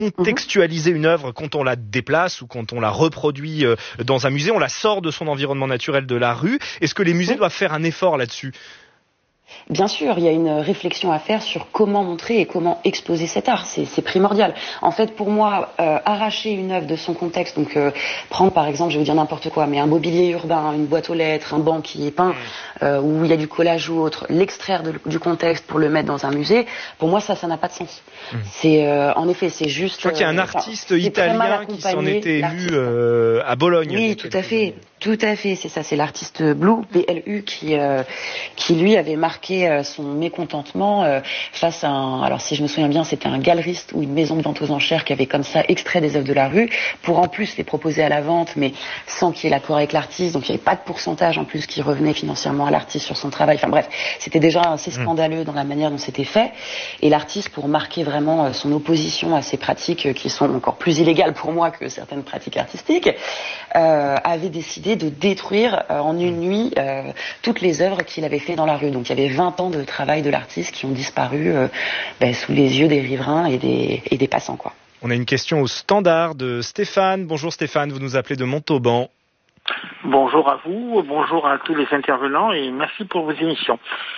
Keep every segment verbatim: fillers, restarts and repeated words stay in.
contextualiser une œuvre quand on la déplace ou quand on la reproduit dans un musée, on la sort de son environnement naturel de la rue. Est-ce que les musées oui. doivent faire un effort là-dessus ? Bien sûr, il y a une réflexion à faire sur comment montrer et comment exposer cet art. C'est, c'est primordial. En fait, pour moi, euh, arracher une œuvre de son contexte, donc euh, prendre par exemple, je vais vous dire n'importe quoi, mais un mobilier urbain, une boîte aux lettres, un banc qui est peint, euh, où il y a du collage ou autre, l'extraire de, du contexte pour le mettre dans un musée, pour moi, ça, ça n'a pas de sens. Mmh. C'est, euh, en effet, c'est juste... Je crois qu'il y a un artiste euh, italien qui s'en était élu euh, à Bologne. Oui, tout à fait. Tout à fait, c'est ça, c'est l'artiste Blue, B L U, qui, euh, qui lui avait marqué euh, son mécontentement euh, face à un, alors si je me souviens bien, c'était un galeriste ou une maison de vente aux enchères qui avait comme ça extrait des œuvres de la rue pour en plus les proposer à la vente, mais sans qu'il y ait l'accord avec l'artiste, donc il n'y avait pas de pourcentage en plus qui revenait financièrement à l'artiste sur son travail, enfin bref, c'était déjà assez scandaleux dans la manière dont c'était fait, et l'artiste, pour marquer vraiment euh, son opposition à ces pratiques euh, qui sont encore plus illégales pour moi que certaines pratiques artistiques, euh, avait décidé de détruire euh, en une nuit euh, toutes les œuvres qu'il avait fait dans la rue. Donc il y avait vingt ans de travail de l'artiste qui ont disparu euh, ben, sous les yeux des riverains et des, et des passants, quoi. On a une question au standard de Stéphane. Bonjour Stéphane, vous nous appelez de Montauban. Bonjour à vous, bonjour à tous les intervenants et merci pour vos émissions.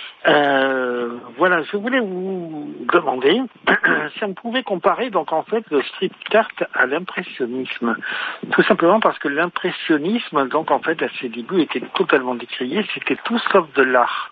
Euh, voilà, je voulais vous demander si on pouvait comparer donc en fait le street art à l'impressionnisme. Tout simplement parce que l'impressionnisme, donc en fait à ses débuts, était totalement décrié, c'était tout sauf de l'art.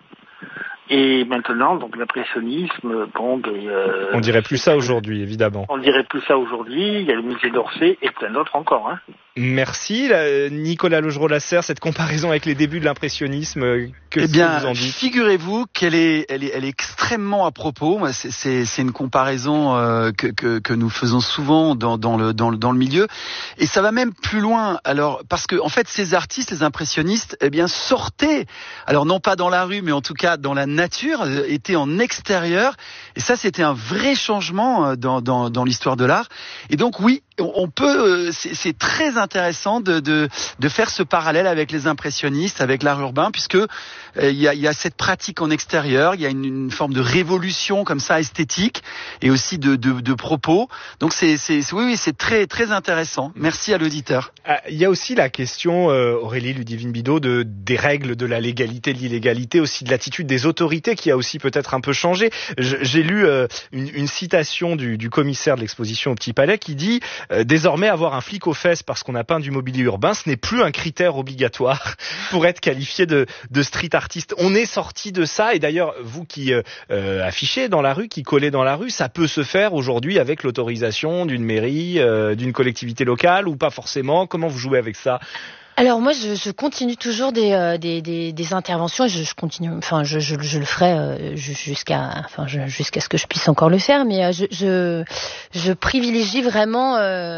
Et maintenant, donc l'impressionnisme, bon, ben, euh, on dirait plus ça aujourd'hui, évidemment. On dirait plus ça aujourd'hui. Il y a le musée d'Orsay et plein d'autres encore, hein. Merci, là, Nicolas Laugereau-Lasserre, cette comparaison avec les débuts de l'impressionnisme, que eh bien, vous en dites ? Figurez-vous qu'elle est, elle est, elle est extrêmement à propos. C'est, c'est, c'est une comparaison euh, que, que, que nous faisons souvent dans, dans le, dans le, dans le milieu, et ça va même plus loin. Alors, parce que en fait, ces artistes, les impressionnistes, eh bien, sortaient. Alors, non pas dans la rue, mais en tout cas dans la nature, étaient en extérieur. Et ça, c'était un vrai changement dans, dans, dans l'histoire de l'art. Et donc, oui, on peut, c'est, c'est très intéressant de, de, de faire ce parallèle avec les impressionnistes, avec l'art urbain, puisque euh, il y a, il y a cette pratique en extérieur, il y a une, une forme de révolution comme ça esthétique et aussi de, de, de propos. Donc c'est, c'est, oui, oui, c'est très, très intéressant. Merci à l'auditeur. Ah, il y a aussi la question, euh, Aurélie Ludivine-Bidot, de des règles de la légalité, de l'illégalité, aussi de l'attitude des autorités qui a aussi peut-être un peu changé. Je, j'ai lu euh, une, une citation du, du commissaire de l'exposition au Petit Palais qui dit euh, désormais avoir un flic aux fesses parce qu'on a peint du mobilier urbain, ce n'est plus un critère obligatoire pour être qualifié de, de street artiste. On est sorti de ça, et d'ailleurs, vous qui euh, euh, affichez dans la rue, qui collez dans la rue, ça peut se faire aujourd'hui avec l'autorisation d'une mairie, euh, d'une collectivité locale, ou pas forcément. Comment vous jouez avec ça ? Alors moi, je, je continue toujours des, euh, des, des, des interventions. Je, je continue, enfin, je, je, je le ferai euh, jusqu'à, enfin, je, jusqu'à ce que je puisse encore le faire. Mais euh, je, je, je privilégie vraiment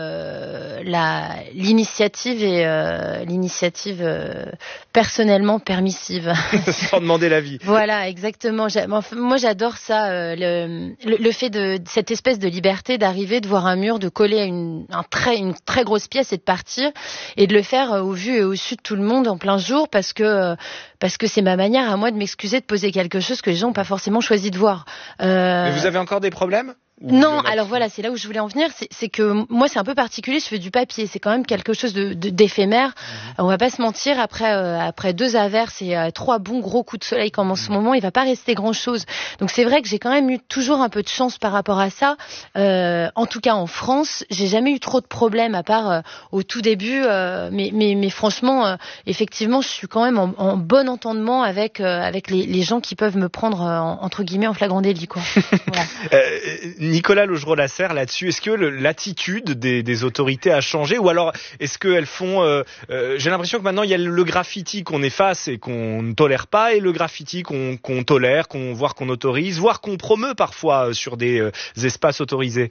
euh, la l'initiative et euh, l'initiative euh, personnellement permissive. Sans demander l'avis. Voilà, exactement. J'ai, moi, j'adore ça, euh, le, le, le fait de cette espèce de liberté d'arriver, de voir un mur, de coller une, un très, une très grosse pièce et de partir, et de le faire euh, au vu et au su de tout le monde en plein jour, parce que parce que c'est ma manière à moi de m'excuser de poser quelque chose que les gens n'ont pas forcément choisi de voir. Euh... Mais vous avez encore des problèmes ? Non, alors voilà, c'est là où je voulais en venir, c'est, c'est que moi c'est un peu particulier, je fais du papier, c'est quand même quelque chose de, de, d'éphémère. Mmh. On va pas se mentir, après euh, après deux averses et euh, trois bons gros coups de soleil comme en ce moment, il va pas rester grand chose. Donc c'est vrai que j'ai quand même eu toujours un peu de chance par rapport à ça. Euh, en tout cas en France, j'ai jamais eu trop de problèmes à part euh, au tout début, euh, mais, mais mais franchement, euh, effectivement, je suis quand même en, en bon entendement avec euh, avec les, les gens qui peuvent me prendre euh, entre guillemets en flagrant délit, quoi. Voilà. euh, Nicolas Laugereau-Lasserre, là-dessus, est-ce que le, l'attitude des, des autorités a changé, ou alors est-ce qu'elles font... Euh, euh, j'ai l'impression que maintenant, il y a le graffiti qu'on efface et qu'on ne tolère pas, et le graffiti qu'on, qu'on tolère, qu'on, voire qu'on autorise, voire qu'on promeut parfois sur des euh, espaces autorisés.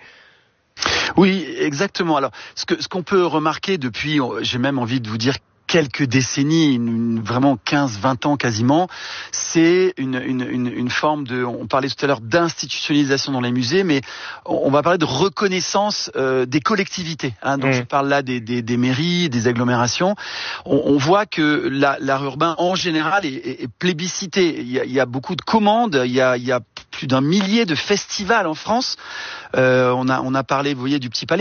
Oui, exactement. Alors, ce, que, ce qu'on peut remarquer depuis, j'ai même envie de vous dire, quelques décennies, une, une, vraiment quinze vingt ans quasiment, c'est une, une, une, une forme de, on parlait tout à l'heure d'institutionnalisation dans les musées, mais on, on va parler de reconnaissance euh, des collectivités, hein, donc mmh. je parle là des, des, des mairies, des agglomérations. On, on voit que la, l'art urbain en général est, est, est plébiscité. Il y, a, il y a beaucoup de commandes, il y a, il y a plus d'un millier de festivals en France. Euh, on a, on a parlé, vous voyez, du Petit Palais.